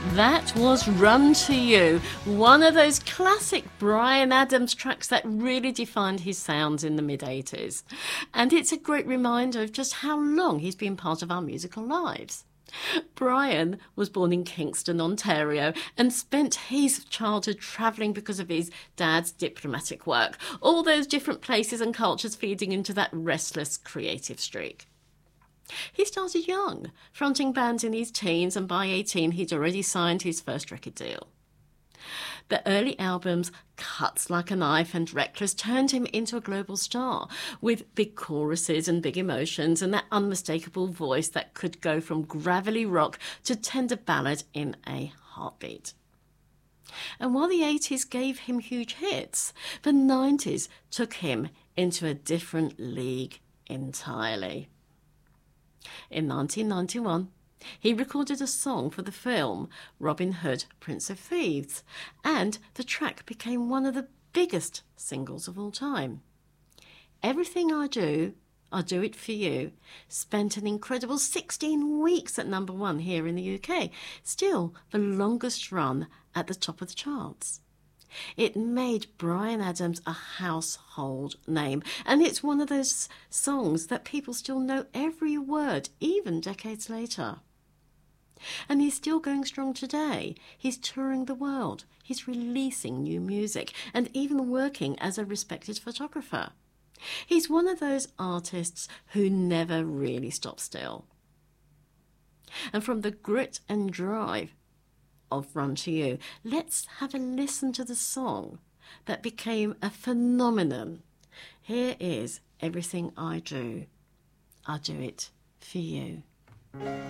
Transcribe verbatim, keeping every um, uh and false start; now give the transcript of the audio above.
That was Run to You, one of those classic Bryan Adams tracks that really defined his sounds in the mid eighties. And it's a great reminder of just how long he's been part of our musical lives. Bryan was born in Kingston, Ontario, and spent his childhood travelling because of his dad's diplomatic work, all those different places and cultures feeding into that restless creative streak. He started young, fronting bands in his teens, and by eighteen he'd already signed his first record deal. The early albums Cuts Like a Knife and Reckless turned him into a global star, with big choruses and big emotions and that unmistakable voice that could go from gravelly rock to tender ballad in a heartbeat. And while the eighties gave him huge hits, the nineties took him into a different league entirely. In nineteen ninety-one, he recorded a song for the film Robin Hood, Prince of Thieves, and the track became one of the biggest singles of all time. Everything I Do, I Do It For You spent an incredible sixteen weeks at number one here in the U K, still the longest run at the top of the charts. It made Bryan Adams a household name, and it's one of those songs that people still know every word, even decades later. And he's still going strong today. He's touring the world, he's releasing new music, and even working as a respected photographer. He's one of those artists who never really stop still. And from the grit and drive of Run to You, let's have a listen to the song that became a phenomenon. Here is Everything I Do, I Do It For You.